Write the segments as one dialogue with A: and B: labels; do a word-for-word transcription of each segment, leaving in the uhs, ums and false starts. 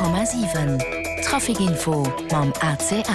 A: Komma sieben. Trafikinfo beim A C L.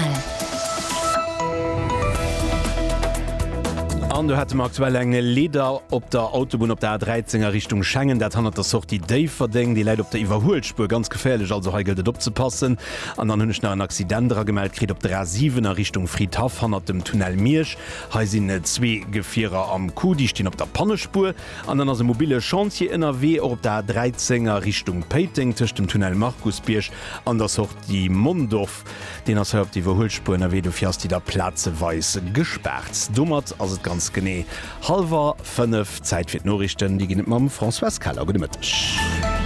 B: An du hat aktuell enge Leder op der Autobahn op der A dreizehner Richtung Schengen, dat han der soch die Dave verding, die Leiit op der Iwerholspur ganz gefährlich, also heigelt opzupassen. An dann hunnech ein Accidentrer gemeldt kriet op der A siebener Richtung Friedhof han dem Tunnel Miersch. Ha sinn zwe Gefierer am Kuh, die stehen op der Pannespur. An dann as mobile Chantier N R W op der A dreizehner Richtung Peting tisch dem Tunnel Markusbiersch, anders auch die Mondorf, den as op die Iwerholspur N R W du fährst die der Platzeweis gesperrt. Dummert as ganz gené. Halver fünf Zeit fir Norrichten, die ginnet mam François Kaller Gudemëttech.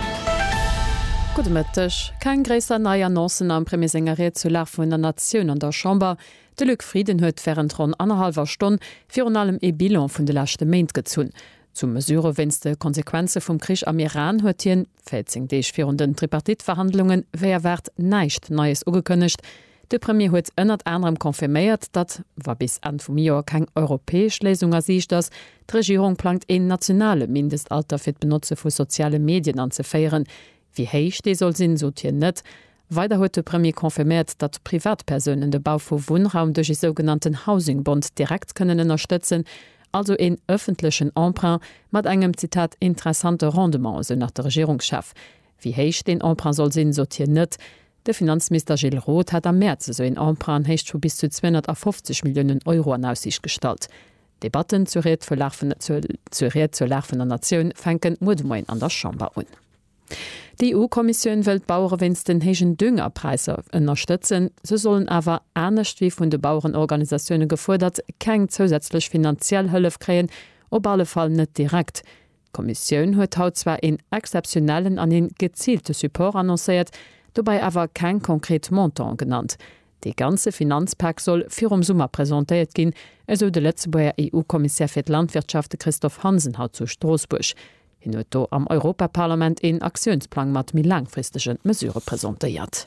C: Gudemëttech. Kein gräser neii Annoncen am Premiersängeriert zu Lach vun der Nationun an der Chamber. De Lück Frieden huet während rund anderhalber Stunn fir an allem e Bilan vun de lachte Meint gezun. Zu mesure wennste Konsequenze vum Krich am Iran huet hien vierzig Deeg vir den Tripartitverhandlungen wär wert neicht Neues ugekënnecht. De Premier huet ënnert anderem konfirméiert, dat war bis an vum Joer keng europäesch Lesung ersicht ass, d'Regierung plant en nationale Mindestalter fir d'Benutze vu soziale Medien anzuféieren. Wie héich dee soll sinn so hier net. Weiter huet de Premier konfirmiert, dat Privatpersonen de Bau vu Wohnraum durch die sogenannten Housingbond direkt können unterstützen, also en öffentlichen Emprunt mat engem Zitat interessante Rendement so nach der Regierungschef. Wie héich den Emprunt soll sinn so hier net. Der Finanzminister Gilles Roth hat am März so en Emprunt hecht vu bis zu zweihundertfünfzig Millionen Euro an Aussicht gestalt. Debatten zur Rede zur Larven der Nation fänken Mudmoin an der Chamber un. Die E U-Kommission will Bauernwinst den hegen Düngerpreise unterstützen. Sie sollen aber ernst wie von den Bauernorganisationen gefordert, kein zusätzlich finanziell Hilfe kriegen, ob alle Fall nicht direkt. Die Kommission hat heute zwar in exceptionellen an den gezielten Support annonciert, dabei aber kein konkret Montant genannt. Die ganze Finanzpakt soll vier um Summer präsentiert gehen, also der letzte E U-Kommissar für die Landwirtschaft Christoph Hansen hat zu Straßburg. Hin hat am Europaparlament einen Aktionsplan mit mehr langfristigen Mesuren präsentiert.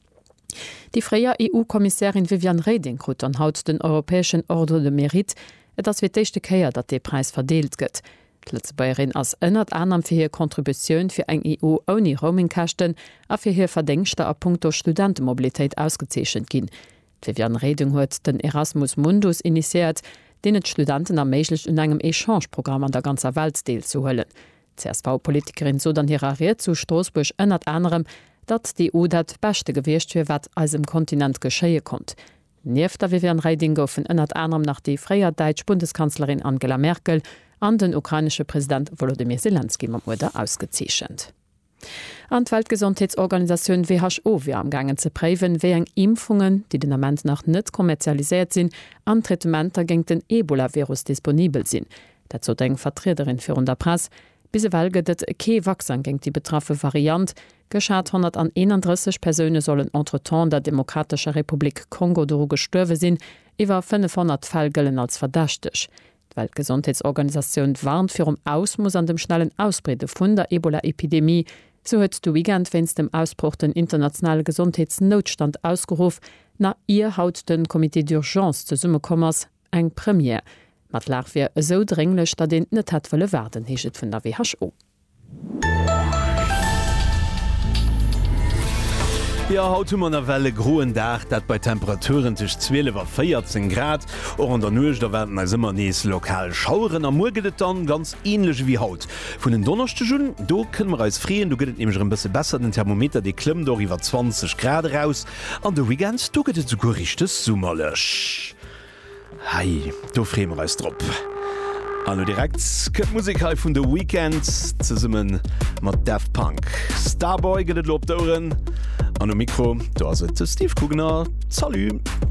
C: Die freie E U-Kommissarin Viviane Reding hat an haut den Europäischen Ordre de Mérite, das wird die erste Kehr, dass der Preis verdeelt wird. Die Letztebayerin als ënnert anderem für ihre Kontribution für ein E U ohne Roamingkosten a für ihre Verdenkste a puncto Studentenmobilität ausgezeichnet gin. Viviane Reding hat den Erasmus Mundus initiiert, den et Studenten erméiglich in engem Echangeprogramm an der ganzer Welt deel zu höllen. C S V-Politikerin so dann hierariert zu Straßburg ënnert anderem, dat die E U dat beste gewircht fir wat als im Kontinent gescheie kommt. Nief der Viviane Reding goufen ënnert anderem nach die freier Deutsch Bundeskanzlerin Angela Merkel an den ukrainische Präsident Volodymyr Zelensky wurde ausgezeichnet. An die Weltgesundheitsorganisation W H O wir am Gangen zu präven, wie eng Impfungen, die den Moment nach nicht kommerzialisiert sind, an Treatmenter gegen den Ebola-Virus disponibel sind. Dazu denkt Vertreterin für der Presse, bis welgedet ke Wachsen gegen die betroffene Variante, geschah hunderteinunddreißig Personen sollen entretemps der Demokratische Republik Kongo durch gestorben sind, über fünfhundert Fälle gelten als verdächtig. Die Weltgesundheitsorganisation warnt für um Ausmus an dem schnellen Ausbrechen von der Ebola-Epidemie. So hat du Weekend, wenn es dem Ausbruch den internationalen Gesundheitsnotstand ausgerufen, nach ihr haut den Komitee d'Urgence zu Summekommers eng Premiere. Mat lag wir so dringlich, dass den nicht hat wollen werden, heet von der W H O.
B: Ja, haut man der Welle groen Dach, dat bei Temperaturen zwischen zwölf und vierzehn Grad. Auch an der Nuch, da werden als immer nees lokal schauren. Am Morgen geht dann ganz ähnlich wie haut. Von den Donnerstag schon, da können wir als frieren, da geht es nämlich ein bisschen besser. Den Thermometer, die klimmt doch über zwanzig Grad raus. An der Weekend, da geht es sogar richtig sommerlich. Hey, da freuen wir uns drauf. Also direkt Musik von The Weekend zusammen mit Daft Punk. Starboy geht es auf die Ohren. An dem Mikro, da ist Steve Kugner. Salut!